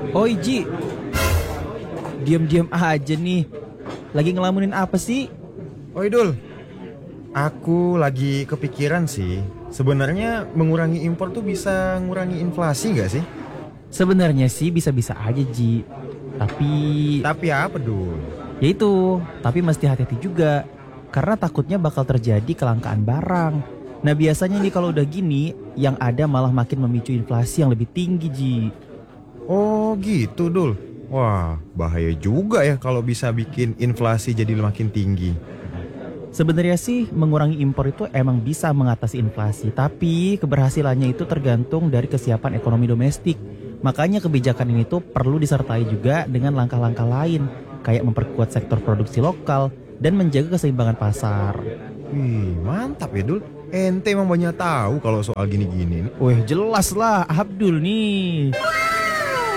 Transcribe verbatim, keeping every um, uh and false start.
Oi Ji, diam-diam aja nih. Lagi ngelamunin apa sih? Oi Dul, aku lagi kepikiran sih. Sebenarnya mengurangi impor tuh bisa ngurangi inflasi nggak sih? Sebenarnya sih bisa-bisa aja Ji. Tapi Tapi apa Dul? ya itu, tapi mesti hati-hati juga. Karena takutnya bakal terjadi kelangkaan barang. Nah biasanya nih kalau udah gini, yang ada malah makin memicu inflasi yang lebih tinggi Ji. Oh gitu Dul. Wah, bahaya juga ya kalau bisa bikin inflasi jadi makin tinggi. Sebenarnya sih mengurangi impor itu emang bisa mengatasi inflasi, tapi keberhasilannya itu tergantung dari kesiapan ekonomi domestik. Makanya kebijakan ini tuh perlu disertai juga dengan langkah-langkah lain, kayak memperkuat sektor produksi lokal dan menjaga keseimbangan pasar. Wih, mantap ya Dul. Ente emang banyak tahu kalau soal gini-gini nih. Wih, jelas lah Abdul nih.